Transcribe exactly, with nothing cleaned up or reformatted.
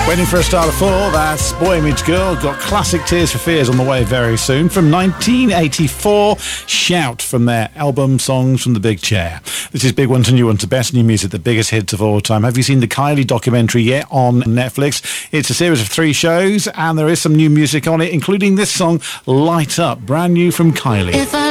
Waiting for a start of four, that's Boy Meets Girl. Got classic Tears for Fears on the way very soon. From nineteen eighty-four, Shout from their album Songs from the Big Chair. This is Big One to New One to Best New Music, the biggest hits of all time. Have you seen the Kylie documentary yet on Netflix? It's a series of three shows and there is some new music on it, including this song, Light Up, brand new from Kylie. If I